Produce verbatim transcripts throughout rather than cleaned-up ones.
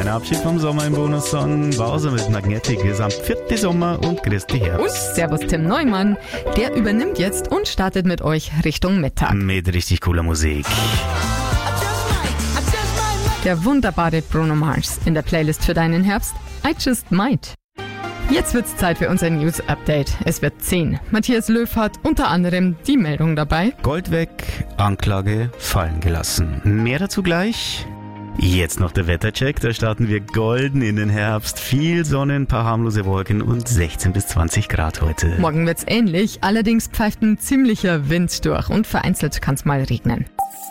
kleiner Abschied vom Sommer im Bonus-Song. Bowser mit Magnetic ist am vierten Sommer und Christi Herbst. Und servus Tim Neumann, der übernimmt jetzt und startet mit euch Richtung Mittag. Mit richtig cooler Musik. Der wunderbare Bruno Mars in der Playlist für deinen Herbst, I Just Might. Jetzt wird's Zeit für unser News-Update. Es wird zehn. Matthias Löw hat unter anderem die Meldung dabei. Gold weg, Anklage fallen gelassen. Mehr dazu gleich. Jetzt noch der Wettercheck. Da starten wir golden in den Herbst. Viel Sonne, ein paar harmlose Wolken und sechzehn bis zwanzig Grad heute. Morgen wird's ähnlich. Allerdings pfeift ein ziemlicher Wind durch und vereinzelt kann's mal regnen.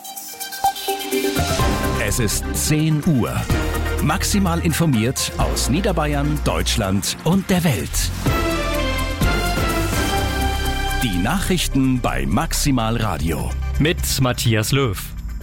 Es ist zehn Uhr. Maximal informiert aus Niederbayern, Deutschland und der Welt. Die Nachrichten bei Maximal Radio. Mit Matthias Löw.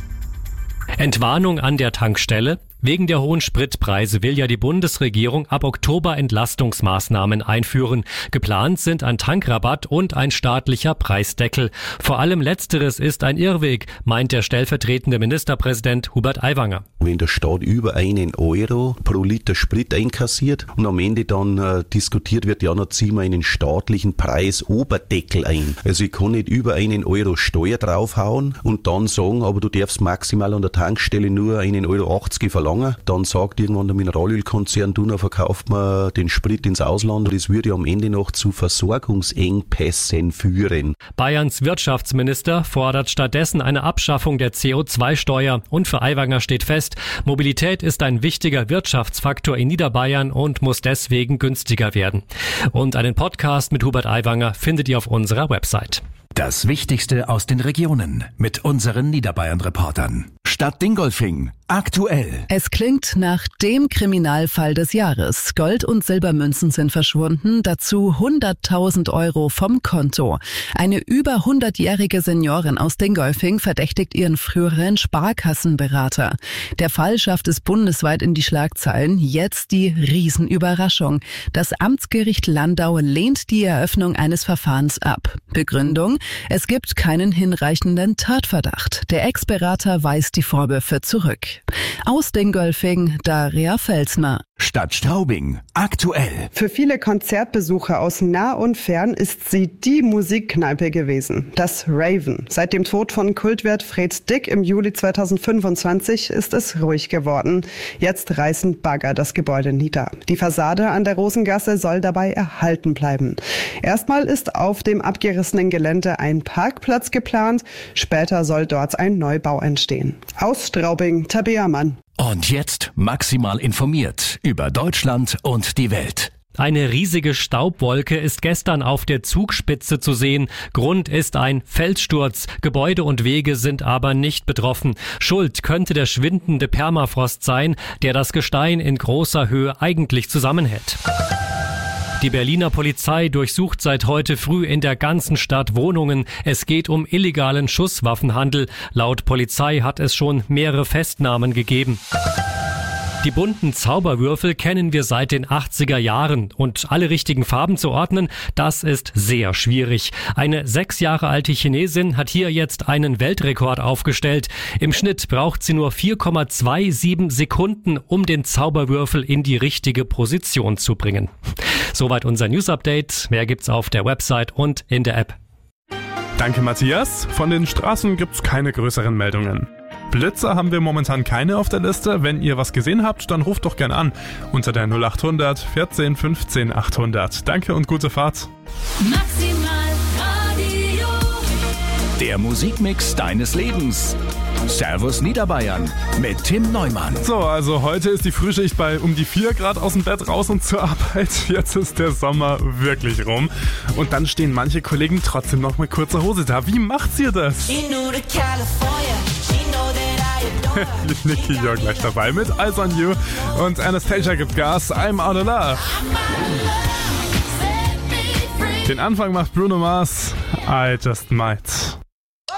Entwarnung an der Tankstelle. Wegen der hohen Spritpreise will ja die Bundesregierung ab Oktober Entlastungsmaßnahmen einführen. Geplant sind ein Tankrabatt und ein staatlicher Preisdeckel. Vor allem Letzteres ist ein Irrweg, meint der stellvertretende Ministerpräsident Hubert Aiwanger. Wenn der Staat über einen Euro pro Liter Sprit einkassiert und am Ende dann äh, diskutiert wird, ja, dann ziehen wir einen staatlichen Preisoberdeckel ein. Also ich kann nicht über einen Euro Steuer draufhauen und dann sagen, aber du darfst maximal an der Tankstelle nur einen Euro achtzig verlangen. Dann sagt irgendwann der Mineralölkonzern, du, dann verkauft man den Sprit ins Ausland. Das würde am Ende noch zu Versorgungsengpässen führen. Bayerns Wirtschaftsminister fordert stattdessen eine Abschaffung der C O zwei Steuer. Und für Aiwanger steht fest, Mobilität ist ein wichtiger Wirtschaftsfaktor in Niederbayern und muss deswegen günstiger werden. Und einen Podcast mit Hubert Aiwanger findet ihr auf unserer Website. Das Wichtigste aus den Regionen mit unseren Niederbayern-Reportern. Stadt Dingolfing. Aktuell. Es klingt nach dem Kriminalfall des Jahres. Gold- und Silbermünzen sind verschwunden, dazu hunderttausend Euro vom Konto. Eine über hundertjährige Seniorin aus Dingolfing verdächtigt ihren früheren Sparkassenberater. Der Fall schafft es bundesweit in die Schlagzeilen. Jetzt die Riesenüberraschung. Das Amtsgericht Landau lehnt die Eröffnung eines Verfahrens ab. Begründung: Es gibt keinen hinreichenden Tatverdacht. Der Ex-Berater weist die Vorwürfe zurück. Aus Dingolfing, Daria Felsner. Stadt Straubing. Aktuell. Für viele Konzertbesucher aus nah und fern ist sie die Musikkneipe gewesen. Das Raven. Seit dem Tod von Kultwirt Fred Dick im Juli zweitausendfünfundzwanzig ist es ruhig geworden. Jetzt reißen Bagger das Gebäude nieder. Die Fassade an der Rosengasse soll dabei erhalten bleiben. Erstmal ist auf dem abgerissenen Gelände ein Parkplatz geplant. Später soll dort ein Neubau entstehen. Aus Straubing, Tabea Mann. Und jetzt maximal informiert über Deutschland und die Welt. Eine riesige Staubwolke ist gestern auf der Zugspitze zu sehen. Grund ist ein Felssturz. Gebäude und Wege sind aber nicht betroffen. Schuld könnte der schwindende Permafrost sein, der das Gestein in großer Höhe eigentlich zusammenhält. Die Berliner Polizei durchsucht seit heute früh in der ganzen Stadt Wohnungen. Es geht um illegalen Schusswaffenhandel. Laut Polizei hat es schon mehrere Festnahmen gegeben. Die bunten Zauberwürfel kennen wir seit den achtziger Jahren und alle richtigen Farben zu ordnen, das ist sehr schwierig. Eine sechs Jahre alte Chinesin hat hier jetzt einen Weltrekord aufgestellt. Im Schnitt braucht sie nur vier Komma siebenundzwanzig Sekunden, um den Zauberwürfel in die richtige Position zu bringen. Soweit unser News-Update. Mehr gibt's auf der Website und in der App. Danke, Matthias. Von den Straßen gibt's keine größeren Meldungen. Blitzer haben wir momentan keine auf der Liste. Wenn ihr was gesehen habt, dann ruft doch gern an. Unter der null acht hundert vierzehn fünfzehn achthundert. Danke und gute Fahrt. Maximal Radio. Der Musikmix deines Lebens. Servus Niederbayern mit Tim Neumann. So, also heute ist die Frühschicht bei um die vier Grad aus dem Bett raus und zur Arbeit. Jetzt ist der Sommer wirklich rum. Und dann stehen manche Kollegen trotzdem noch mit kurzer Hose da. Wie macht ihr das? Nicki ja gleich dabei mit Eyes on You und Anastasia gibt Gas, I'm out of love. Den Anfang macht Bruno Mars, I Just Might.